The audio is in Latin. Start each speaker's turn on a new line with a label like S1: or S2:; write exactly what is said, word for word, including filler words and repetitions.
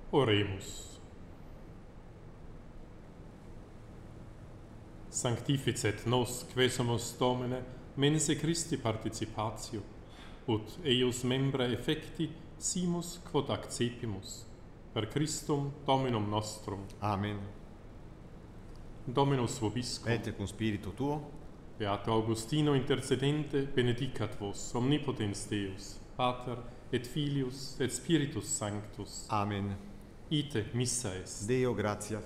S1: Oremus. Sanctificet nos, quesumus Domine, mense Christi participatio, ut eius membra effecti simus quod accepimus, per Christum Dominum nostrum.
S2: Amen.
S1: Dominus vobiscum.
S2: Et cum spiritu tuo.
S1: Beato Augustino intercedente benedicat vos, omnipotens Deus, Pater et Filius et Spiritus Sanctus.
S2: Amen.
S1: Ite missa est.
S2: Deo gratias.